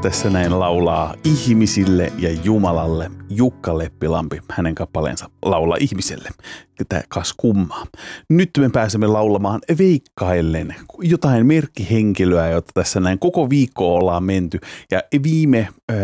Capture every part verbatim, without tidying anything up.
tässä näin laulaa ihmisille ja Jumalalle Jukka Leppilampi, hänen kappaleensa Laula ihmiselle. Tämä kas kummaa. Nyt me pääsemme laulamaan veikkaillen jotain merkkihenkilöä, jota tässä näin koko viikko ollaan menty. Ja viime äh,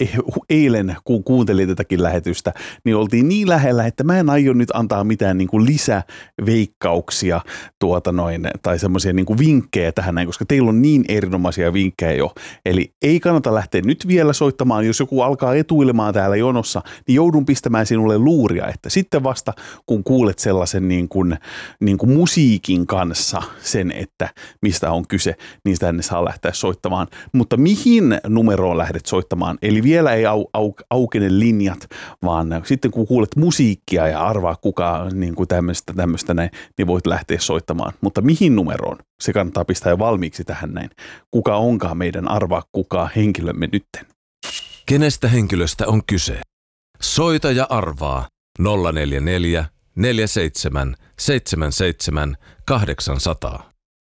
eilen, kun kuuntelin tätäkin lähetystä, niin oltiin niin lähellä, että mä en aio nyt antaa mitään niin kuin lisäveikkauksia tuota noin, tai semmoisia niin kuin vinkkejä tähän näin, koska teillä on niin erinomaisia vinkkejä jo. Eli ei kannata lähteä nyt vielä soittamaan, jos joku alkaa etuilemaan täällä jonossa, niin joudun pistämään sinulle luuria, että sitten vasta kun kuulet sellaisen niin kuin, niin kuin musiikin kanssa sen, että mistä on kyse, niin sitä ne saa lähteä soittamaan. Mutta mihin numeroon lähdet soittamaan? Eli vielä ei au, au, aukene linjat, vaan sitten kun kuulet musiikkia ja arvaa kuka niin kuin tämmöistä, tämmöistä näin, niin voit lähteä soittamaan. Mutta mihin numeroon? Se kannattaa pistää jo valmiiksi tähän näin. Kuka onkaan meidän arvaa kuka henkilömme nytten? Kenestä henkilöstä on kyse? Soita ja arvaa nolla neljä neljä neljä seitsemän seitsemän seitsemän kahdeksan nolla nolla.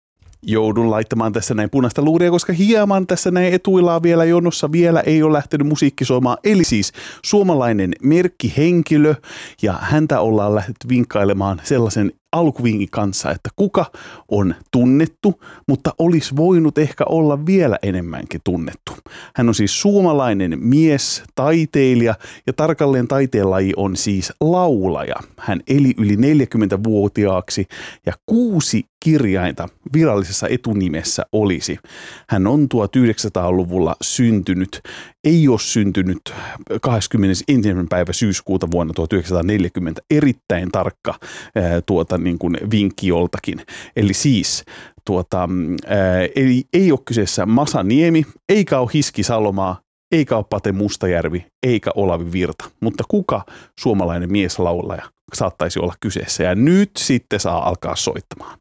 Joudun laittamaan tässä näin punaista luuria, koska hieman tässä näin etuillaan vielä jonossa. Vielä ei ole lähtenyt musiikki soimaan. Eli siis suomalainen merkkihenkilö, ja häntä ollaan lähdetty vinkkailemaan sellaisen alkuvinkin kanssa, että kuka on tunnettu, mutta olisi voinut ehkä olla vielä enemmänkin tunnettu. Hän on siis suomalainen mies, taiteilija, ja tarkalleen taiteenlaji on siis laulaja. Hän eli yli neljäkymmentävuotiaaksi ja kuusi kirjainta virallisessa etunimessä olisi. Hän on tuhatyhdeksänsataaluvulla syntynyt, ei ole syntynyt kahdeskymmenesensimmäinen päivä syyskuuta vuonna tuhatyhdeksänsataaneljäkymmentä. Erittäin tarkka ää, tuota, niin kuin vinkki joltakin. Eli siis tuota, ää, ei, ei ole kyseessä Masa Niemi, eikä ole Hiski Salomaa, eikä ole Pate Mustajärvi, eikä Olavi Virta. Mutta kuka suomalainen mieslaulaja saattaisi olla kyseessä? Ja nyt sitten saa alkaa soittamaan.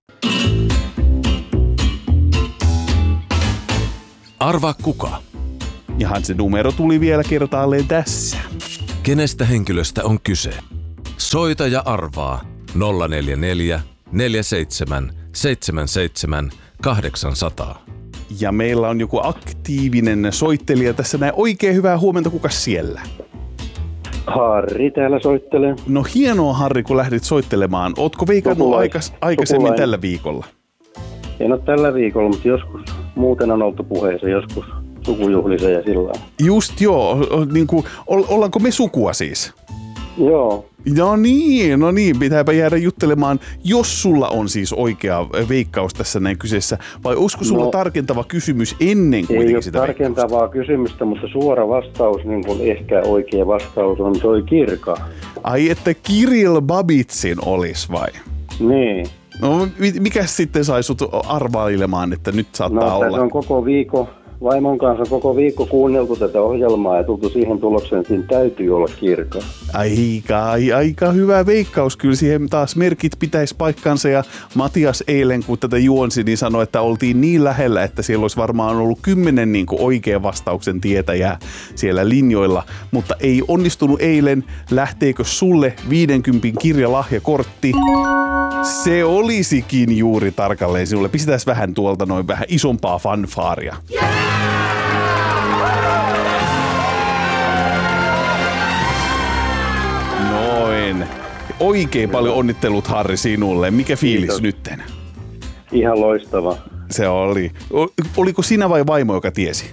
Arvaa kuka. Jahan se numero tuli vielä kertaalleen tässä. Kenestä henkilöstä on kyse? Soita ja arvaa nolla neljä neljä neljä seitsemän seitsemän seitsemän kahdeksan nolla nolla. Ja meillä on joku aktiivinen soittelija tässä näin. Oikein hyvää huomenta, kuka siellä? Harri täällä soittelee. No hienoa, Harri, kun lähdit soittelemaan. Ootko veikannut aikas, aikaisemmin Sukulainen. tällä viikolla? En ole tällä viikolla, mutta joskus muuten on oltu puheessa, joskus sukujuhlisen ja sillä lailla. Just joo, niin kuin, ollaanko me sukua siis? Joo. No niin, no niin, pitääpä jäädä juttelemaan, jos sulla on siis oikea veikkaus tässä näin kyseessä, vai olisiko sulla no, tarkentava kysymys ennen kuitenkin ei sitä ole tarkentavaa veikkausta? Kysymystä, mutta suora vastaus, niin kuin ehkä oikea vastaus on toi Kirka. Ai, että Kirill Babitsin olisi vai? Niin. No mikä sitten sai sut arvailemaan, että nyt saattaa no, olla? No on koko viikko, vaimon kanssa koko viikko kuunneltu tätä ohjelmaa ja tultu siihen tulokseen, että siinä täytyy olla Kirka. Aika, aika hyvä veikkaus. Kyllä siihen taas merkit pitäisi paikkansa, ja Matias eilen, kun tätä juonsi, niin sanoi, että oltiin niin lähellä, että siellä olisi varmaan ollut kymmenen niin kuin oikean vastauksen tietäjää siellä linjoilla, mutta ei onnistunut eilen. Lähteekö sulle viidenkympin kirjalahjakortti? Se olisikin juuri tarkalleen sinulle. Pistetään vähän tuolta noin vähän isompaa fanfaaria. Noin. Oikein paljon onnittelut, Harri, sinulle. Mikä fiilis Kiitos. Nytten? Ihan loistava. Se oli. Oliko sinä vai vaimo, joka tiesi?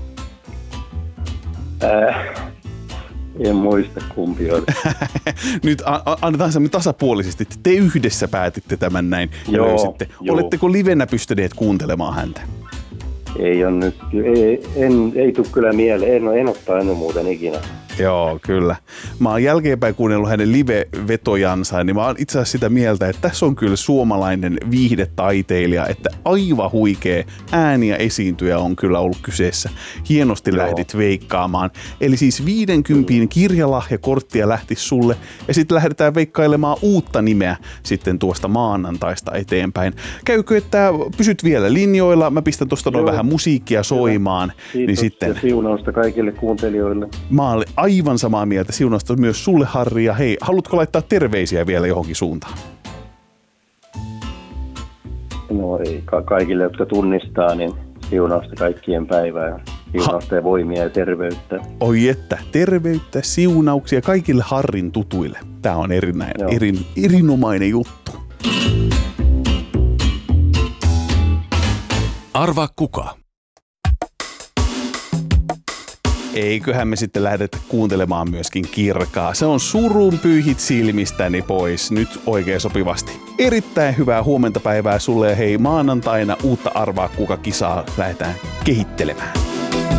Äh, en muista kumpi oli. Nyt a- annetaan se tasapuolisesti. Te yhdessä päätitte tämän näin ja joo, löysitte. joo. Oletteko livenä pystyneet kuuntelemaan häntä? Ei on nyt, ei, en, ei tule kyllä mieleen, en, en ole tainnut muuten ikinä. Joo, kyllä. Mä oon jälkeenpäin kuunnellut hänen live-vetojansa, niin mä oon itse asiassa sitä mieltä, että tässä on kyllä suomalainen viihdetaiteilija, että aivan huikea ääni ja esiintyjä on kyllä ollut kyseessä. Hienosti Joo. lähdit veikkaamaan. Eli siis viidenkympin kirjalahjakorttia lähti sulle, ja sitten lähdetään veikkailemaan uutta nimeä sitten tuosta maanantaista eteenpäin. Käykö, että pysyt vielä linjoilla, mä pistän tuosta noin vähän musiikkia soimaan. Kiitos niin sitten ja siunausta kaikille kuuntelijoille. Mä olen aivan samaa mieltä. Siunausta myös sulle, Harri. Ja hei, haluatko laittaa terveisiä vielä johonkin suuntaan? No ei, ka- kaikille, jotka tunnistaa, niin siunausta kaikkien päivää. siunausta ja voimia ja terveyttä. Oi että, terveyttä, siunauksia kaikille Harrin tutuille. Tää on erinäin, erin, erinomainen juttu. Arvaa kuka? Eiköhän me sitten lähdetä kuuntelemaan myöskin Kirkaa. Se on surun pyyhit silmistäni pois nyt oikein sopivasti. Erittäin hyvää huomenta päivää sulle ja hei maanantaina uutta Arvaa kuka kisaa lähdetään kehittelemään.